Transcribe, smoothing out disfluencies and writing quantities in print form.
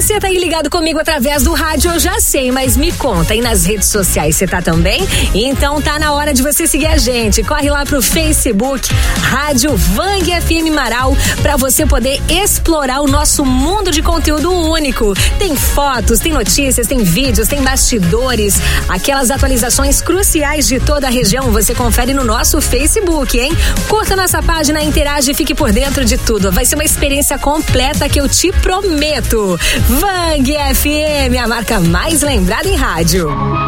Você tá aí ligado comigo através do rádio, eu já sei, mas me conta, e nas redes sociais você tá também? Então tá na hora de você seguir a gente. Corre lá pro Facebook, Rádio Vang FM Marau, pra você poder explorar o nosso mundo de conteúdo único. Tem fotos, tem notícias, tem vídeos, tem bastidores, aquelas atualizações cruciais de toda a região, você confere no nosso Facebook, hein? Curta nossa página, interage e fique por dentro de tudo. Vai ser uma experiência completa que eu te prometo. Vang FM, a marca mais lembrada em rádio.